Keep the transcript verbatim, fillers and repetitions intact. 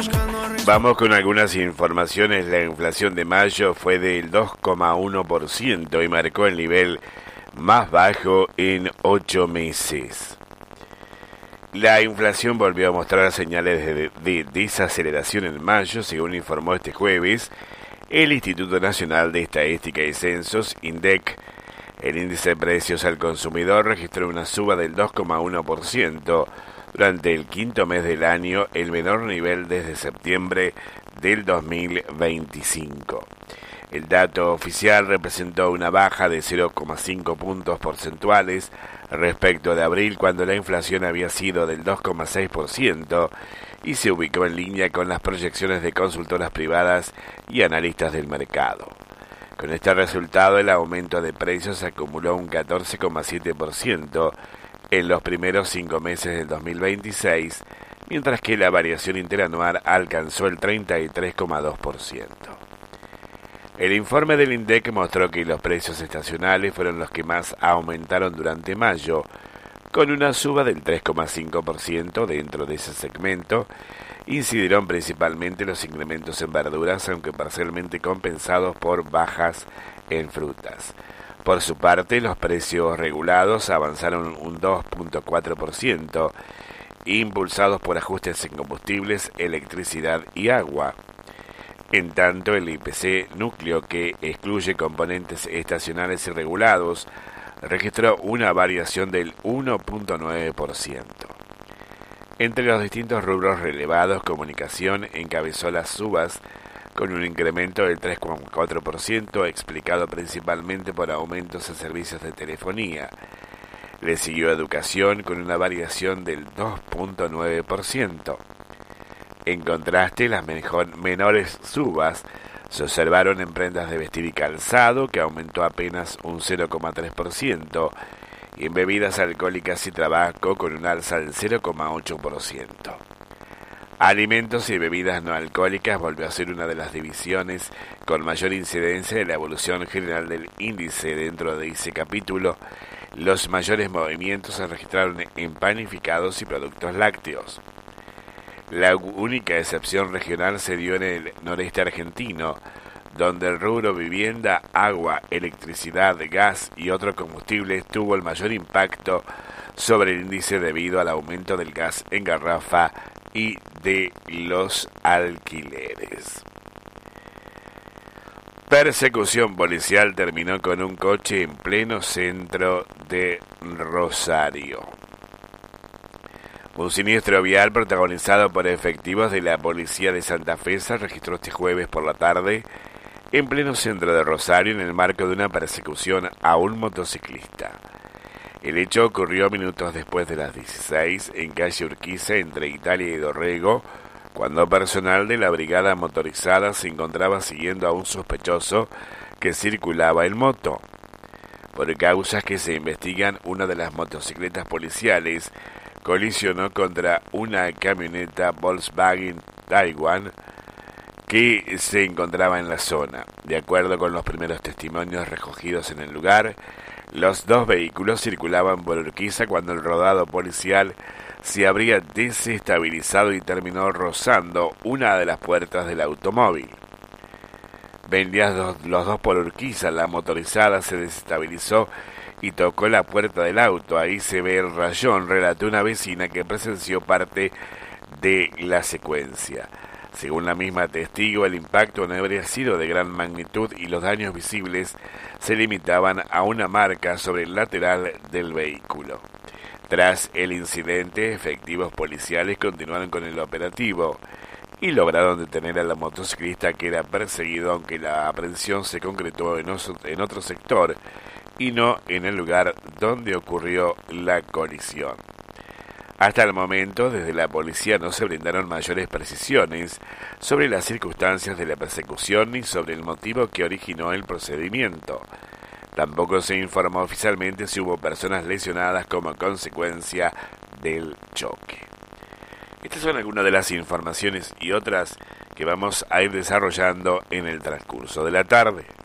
Vamos con algunas informaciones. La inflación de mayo fue del dos coma uno por ciento y marcó el nivel más bajo en ocho meses. La inflación volvió a mostrar señales de, de desaceleración en mayo, según informó este jueves el Instituto Nacional de Estadística y Censos, INDEC. El índice de precios al consumidor registró una suba del dos coma uno por ciento durante el quinto mes del año, el menor nivel desde septiembre del dos mil veinticinco. El dato oficial representó una baja de cero coma cinco puntos porcentuales respecto de abril, cuando la inflación había sido del dos coma seis por ciento y se ubicó en línea con las proyecciones de consultoras privadas y analistas del mercado. Con este resultado, el aumento de precios acumuló un catorce coma siete por ciento en los primeros cinco meses del dos mil veintiséis, mientras que la variación interanual alcanzó el treinta y tres coma dos por ciento. El informe del INDEC mostró que los precios estacionales fueron los que más aumentaron durante mayo, con una suba del tres coma cinco por ciento dentro de ese segmento. Incidieron principalmente los incrementos en verduras, aunque parcialmente compensados por bajas en frutas. Por su parte, los precios regulados avanzaron un dos coma cuatro por ciento, impulsados por ajustes en combustibles, electricidad y agua. En tanto, el I P C núcleo, que excluye componentes estacionales y regulados, registró una variación del uno coma nueve por ciento. Entre los distintos rubros relevados, comunicación encabezó las subas con un incremento del tres coma cuatro por ciento, explicado principalmente por aumentos en servicios de telefonía. Le siguió educación con una variación del dos coma nueve por ciento. En contraste, las mejor, menores subas se observaron en prendas de vestir y calzado, que aumentó apenas un cero coma tres por ciento, y en bebidas alcohólicas y tabaco, con un alza del cero coma ocho por ciento. Alimentos y bebidas no alcohólicas volvió a ser una de las divisiones con mayor incidencia de la evolución general del índice. Dentro de ese capítulo, los mayores movimientos se registraron en panificados y productos lácteos. La única excepción regional se dio en el noreste argentino, donde el rubro vivienda, agua, electricidad, gas y otros combustibles tuvo el mayor impacto sobre el índice debido al aumento del gas en garrafa y de los alquileres. Persecución policial terminó con un coche en pleno centro de Rosario. Un siniestro vial protagonizado por efectivos de la policía de Santa Fe se registró este jueves por la tarde en pleno centro de Rosario, en el marco de una persecución a un motociclista. El hecho ocurrió minutos después de las dieciséis en calle Urquiza, entre Italia y Dorrego, cuando personal de la brigada motorizada se encontraba siguiendo a un sospechoso que circulaba en moto. Por causas que se investigan, una de las motocicletas policiales colisionó contra una camioneta Volkswagen Tiguan que se encontraba en la zona. De acuerdo con los primeros testimonios recogidos en el lugar, los dos vehículos circulaban por Urquiza cuando el rodado policial se habría desestabilizado y terminó rozando una de las puertas del automóvil. Vendidos los dos por Urquiza, la motorizada se desestabilizó y tocó la puerta del auto. Ahí se ve el rayón, relató una vecina que presenció parte de la secuencia. Según la misma testigo, el impacto no habría sido de gran magnitud y los daños visibles se limitaban a una marca sobre el lateral del vehículo. Tras el incidente, efectivos policiales continuaron con el operativo y lograron detener a la motociclista, que era perseguido, aunque la aprehensión se concretó en otro sector y no en el lugar donde ocurrió la colisión. Hasta el momento, desde la policía no se brindaron mayores precisiones sobre las circunstancias de la persecución ni sobre el motivo que originó el procedimiento. Tampoco se informó oficialmente si hubo personas lesionadas como consecuencia del choque. Estas son algunas de las informaciones y otras que vamos a ir desarrollando en el transcurso de la tarde.